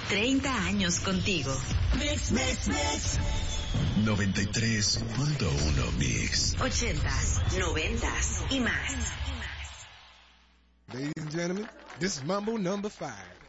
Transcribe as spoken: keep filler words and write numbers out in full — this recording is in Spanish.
treinta años contigo. Mix, mix, mix. noventa y tres punto uno Mix. ochentas, noventas y más. Ladies and gentlemen, this is Mambo number five.